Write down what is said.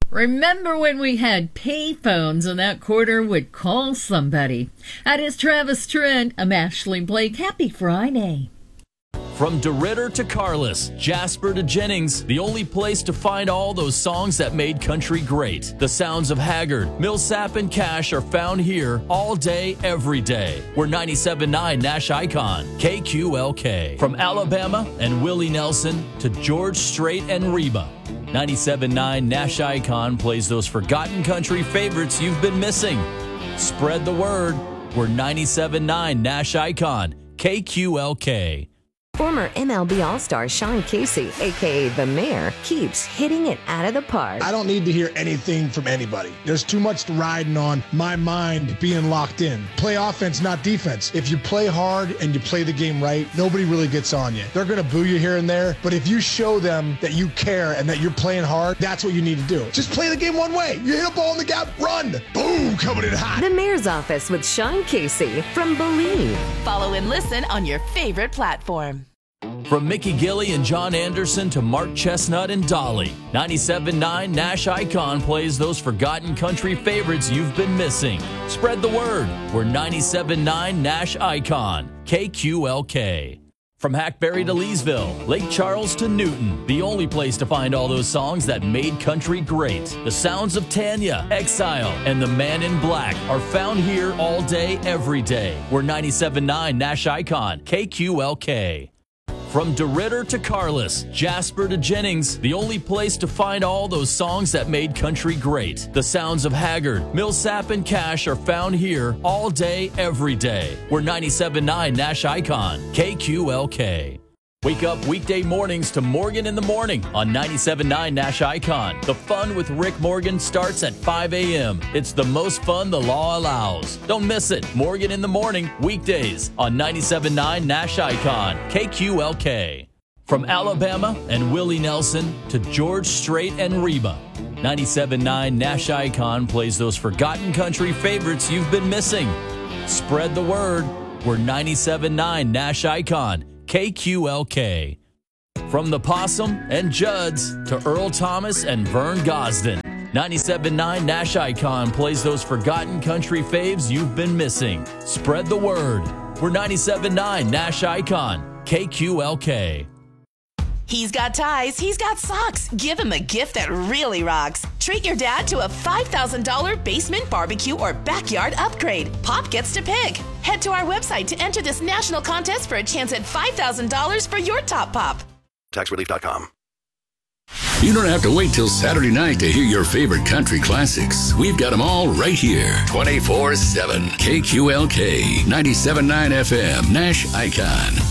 Remember when we had pay phones and that quarter would call somebody? That is Travis Trent. I'm Ashley Blake. Happy Friday. From DeRitter to Carlos, Jasper to Jennings, the only place to find all those songs that made country great. The sounds of Haggard, Millsap, and Cash are found here all day, every day. We're 97.9 Nash Icon, KQLK. From Alabama and Willie Nelson to George Strait and Reba, 97.9 Nash Icon plays those forgotten country favorites you've been missing. Spread the word. We're 97.9 Nash Icon, KQLK. Former MLB All-Star Sean Casey, a.k.a. The Mayor, keeps hitting it out of the park. I don't need to hear anything from anybody. There's too much riding on my mind being locked in. Play offense, not defense. If you play hard and you play the game right, nobody really gets on you. They're going to boo you here and there, but if you show them that you care and that you're playing hard, that's what you need to do. Just play the game one way. You hit a ball in the gap, run. Boom, coming in hot. The Mayor's Office with Sean Casey from Believe. Follow and listen on your favorite platform. From Mickey Gilley and John Anderson to Mark Chestnut and Dolly, 97.9 Nash Icon plays those forgotten country favorites you've been missing. Spread the word. We're 97.9 Nash Icon, KQLK. From Hackberry to Leesville, Lake Charles to Newton, the only place to find all those songs that made country great. The sounds of Tanya, Exile, and The Man in Black are found here all day, every day. We're 97.9 Nash Icon, KQLK. From DeRitter to Carlos, Jasper to Jennings, the only place to find all those songs that made country great. The sounds of Haggard, Millsap, and Cash are found here all day, every day. We're 97.9 Nash Icon, KQLK. Wake up weekday mornings to Morgan in the Morning on 97.9 Nash Icon. The fun with Rick Morgan starts at 5 a.m. It's the most fun the law allows. Don't miss it. Morgan in the Morning, weekdays on 97.9 Nash Icon, KQLK. From Alabama and Willie Nelson to George Strait and Reba, 97.9 Nash Icon plays those forgotten country favorites you've been missing. Spread the word. We're 97.9 Nash Icon, KQLK. From the Possum and Judds to Earl Thomas and Vern Gosden, 97.9 Nash Icon plays those forgotten country faves you've been missing. Spread the word. We're 97.9 Nash Icon, KQLK. He's got ties, he's got socks. Give him a gift that really rocks. Treat your dad to a $5,000 basement barbecue or backyard upgrade. Pop gets to pick. Head to our website to enter this national contest for a chance at $5,000 for your top pop. TaxRelief.com. You don't have to wait till Saturday night to hear your favorite country classics. We've got them all right here. 24/7. KQLK, 97.9 FM, Nash Icon.